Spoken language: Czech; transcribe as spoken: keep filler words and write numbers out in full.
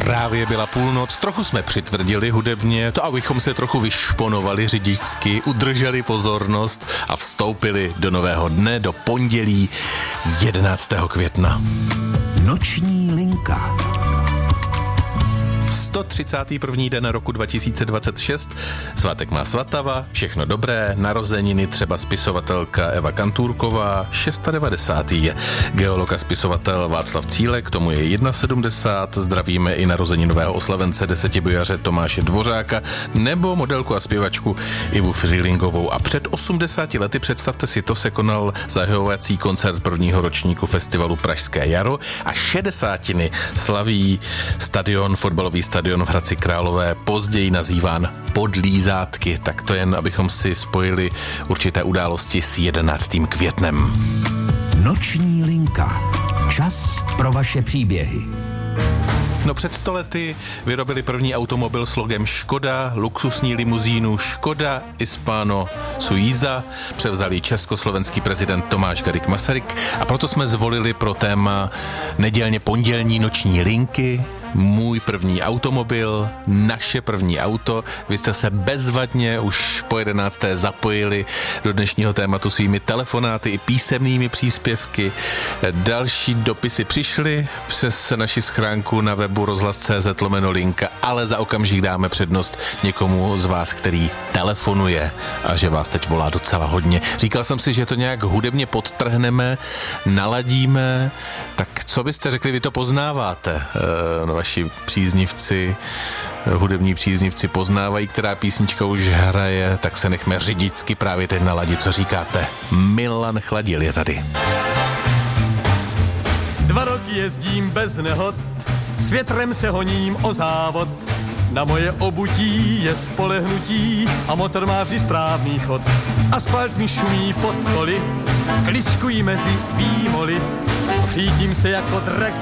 Právě byla půlnoc, trochu jsme přitvrdili hudebně, to abychom se trochu vyšponovali řidičsky, udrželi pozornost a vstoupili do nového dne, do pondělí jedenáctého května. Noční linka. sto třicátý první den roku dva tisíce dvacet šest, svátek má svatava, všechno dobré, narozeniny třeba spisovatelka Eva Kantůrková, devadesátý šestý je geolog a spisovatel Václav Cílek, tomu je sedmdesát jedna, zdravíme i narozeninového oslavence desetibojaře Tomáše Dvořáka nebo modelku a zpěvačku Ivu Freelingovou. A před osmdesáti lety, představte si to, se konal zahajovací koncert prvního ročníku festivalu Pražské jaro a šedesátiny slaví stadion, fotbalový stadion v Hradci Králové, později nazýván Podlízátky. Tak to jen, abychom si spojili určité události s jedenáctým květnem. Noční linka. Čas pro vaše příběhy. No před sto lety vyrobili první automobil s logem Škoda, luxusní limuzínu Škoda Hispano Suiza, převzal československý prezident Tomáš Garrigue Masaryk a proto jsme zvolili pro téma nedělně pondělní noční linky můj první automobil, naše první auto. Vy jste se bezvadně už po jedenácté zapojili do dnešního tématu svými telefonáty i písemnými příspěvky. Další dopisy přišly přes naši schránku na webu rozhlas tečka cé zet lomeno linka, ale za okamžik dáme přednost někomu z vás, který telefonuje a že vás teď volá docela hodně. Říkal jsem si, že to nějak hudebně podtrhneme, naladíme, tak co byste řekli, vy to poznáváte? No, vaši příznivci, hudební příznivci poznávají, která písnička už hraje, tak se nechme řidičsky právě teď naladit. Co říkáte? Milan Chladil je tady. Dva roky jezdím bez nehod, s větrem se honím o závod. Na moje obutí je spolehnutí a motor má vždy správný chod. Asfalt mi šumí pod koly, kličkují mezi výmoly, přítím se jako drak.